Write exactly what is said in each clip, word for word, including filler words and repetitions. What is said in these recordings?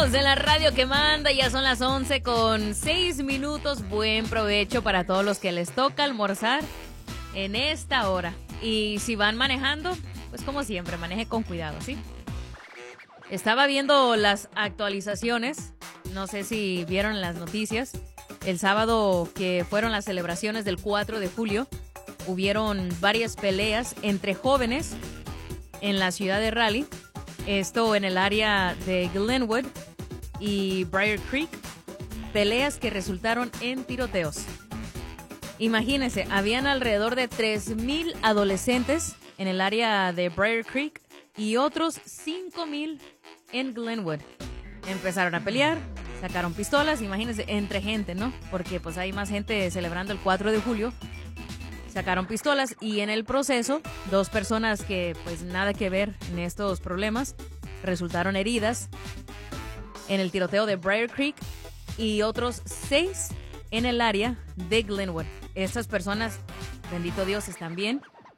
Estamos en la radio que manda, ya son las once con seis minutos. Buen provecho para todos los que les toca almorzar en esta hora. Y si van manejando, pues como siempre, maneje con cuidado, ¿sí? Estaba viendo las actualizaciones, no sé si vieron las noticias. El sábado que fueron las celebraciones del cuatro de julio, hubieron varias peleas entre jóvenes en la ciudad de Raleigh. Esto en el área de Glenwood y Briar Creek. Peleas que resultaron en tiroteos. Imagínense, habían alrededor de tres mil adolescentes en el área de Briar Creek y otros cinco mil en Glenwood. Empezaron a pelear, sacaron pistolas, imagínense, entre gente, ¿no? Porque pues hay más gente celebrando el cuatro de julio. Sacaron pistolas y en el proceso, dos personas que pues nada que ver en estos problemas resultaron heridas en el tiroteo de Briar Creek y otros seis en el área de Glenwood. Estas personas, bendito Dios, están bien.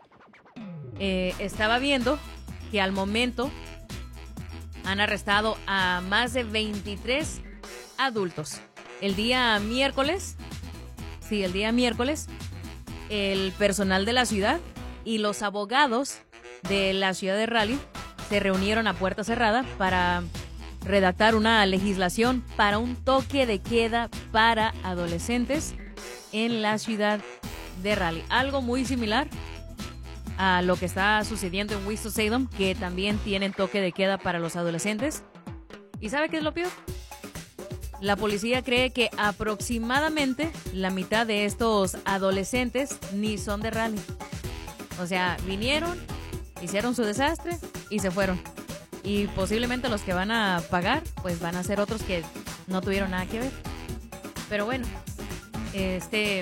Eh, estaba viendo que al momento han arrestado a más de veintitrés adultos. El día miércoles, sí, el día miércoles, el personal de la ciudad y los abogados de la ciudad de Raleigh se reunieron a puerta cerrada para redactar una legislación para un toque de queda para adolescentes en la ciudad de Raleigh. Algo muy similar a lo que está sucediendo en Winston-Salem, que también tienen toque de queda para los adolescentes. ¿Y sabe qué es lo peor? La policía cree que aproximadamente la mitad de estos adolescentes ni son de Raleigh. O sea, vinieron, hicieron su desastre y se fueron. Y posiblemente los que van a pagar, pues van a ser otros que no tuvieron nada que ver. Pero bueno, este,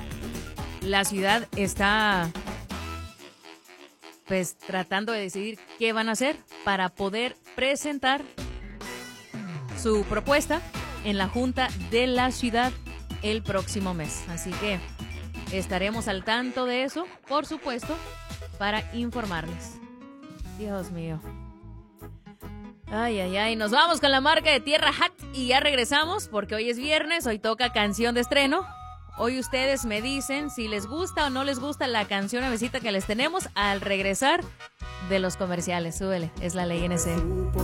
la ciudad está pues tratando de decidir qué van a hacer para poder presentar su propuesta en la Junta de la Ciudad el próximo mes. Así que estaremos al tanto de eso, por supuesto, para informarles. Dios mío. Ay, ay, ay. Nos vamos con la marca de Tierra Hat y ya regresamos porque hoy es viernes, hoy toca canción de estreno. Hoy ustedes me dicen si les gusta o no les gusta la canción nuevecita que les tenemos al regresar de los comerciales. Súbele, es la ley N C.